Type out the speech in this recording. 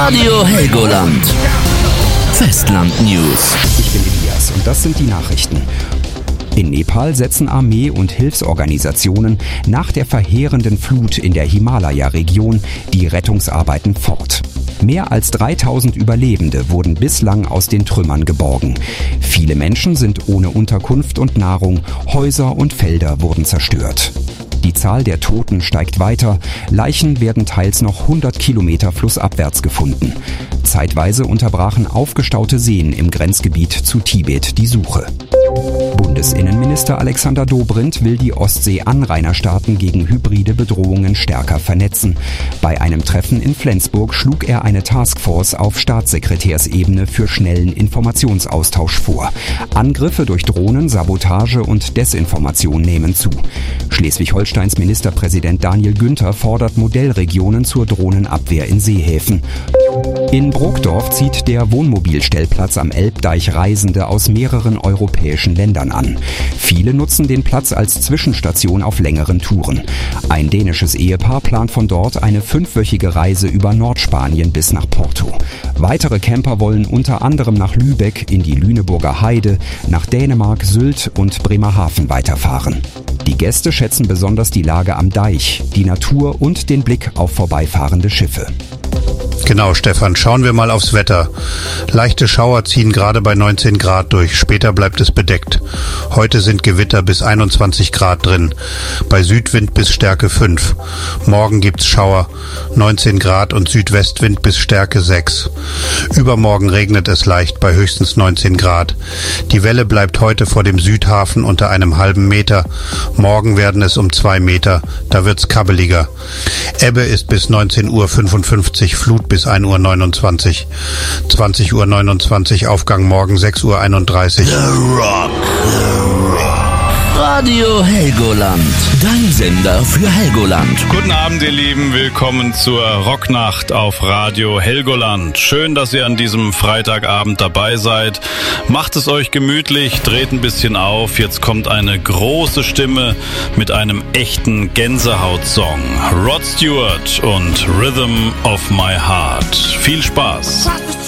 Radio Helgoland. Festland News. Ich bin Elias und das sind die Nachrichten. In Nepal setzen Armee und Hilfsorganisationen nach der verheerenden Flut in der Himalaya-Region die Rettungsarbeiten fort. Mehr als 3000 Überlebende wurden bislang aus den Trümmern geborgen. Viele Menschen sind ohne Unterkunft und Nahrung, Häuser und Felder wurden zerstört. Die Zahl der Toten steigt weiter. Leichen werden teils noch 100 Kilometer flussabwärts gefunden. Zeitweise unterbrachen aufgestaute Seen im Grenzgebiet zu Tibet die Suche. Bundesinnenminister Alexander Dobrindt will die Ostsee-Anrainerstaaten gegen hybride Bedrohungen stärker vernetzen. Bei einem Treffen in Flensburg schlug er eine Taskforce auf Staatssekretärsebene für schnellen Informationsaustausch vor. Angriffe durch Drohnen, Sabotage und Desinformation nehmen zu. Schleswig-Holsteins Ministerpräsident Daniel Günther fordert Modellregionen zur Drohnenabwehr in Seehäfen. In Brokdorf zieht der Wohnmobilstellplatz am Elbdeich Reisende aus mehreren europäischen Ländern an. Viele nutzen den Platz als Zwischenstation auf längeren Touren. Ein dänisches Ehepaar plant von dort eine 5-wöchige Reise über Nordspanien bis nach Porto. Weitere Camper wollen unter anderem nach Lübeck, in die Lüneburger Heide, nach Dänemark, Sylt und Bremerhaven weiterfahren. Die Gäste schätzen besonders die Lage am Deich, die Natur und den Blick auf vorbeifahrende Schiffe. Genau, Stefan, schauen wir mal aufs Wetter. Leichte Schauer ziehen gerade bei 19 Grad durch, später bleibt es bedeckt. Heute sind Gewitter bis 21 Grad drin, bei Südwind bis Stärke 5. Morgen gibt's Schauer, 19 Grad und Südwestwind bis Stärke 6. Übermorgen regnet es leicht bei höchstens 19 Grad. Die Welle bleibt heute vor dem Südhafen unter einem halben Meter. Morgen werden es um 2 Meter, da wird's kabbeliger. Ebbe ist bis 19:55 Uhr, Flut bis 1:29 Uhr. 20:29 Uhr Aufgang morgen 6:31 Uhr. The Rock. Radio Helgoland. Dein Sender für Helgoland. Guten Abend, ihr Lieben. Willkommen zur Rocknacht auf Radio Helgoland. Schön, dass ihr an diesem Freitagabend dabei seid. Macht es euch gemütlich, dreht ein bisschen auf. Jetzt kommt eine große Stimme mit einem echten Gänsehaut-Song. Rod Stewart und Rhythm of My Heart. Viel Spaß.